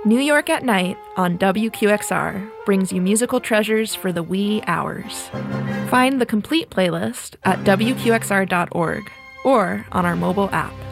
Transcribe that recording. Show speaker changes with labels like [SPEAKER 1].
[SPEAKER 1] New York at Night on WQXR brings you musical treasures for the wee hours. Find the complete playlist at WQXR.org or on our mobile app.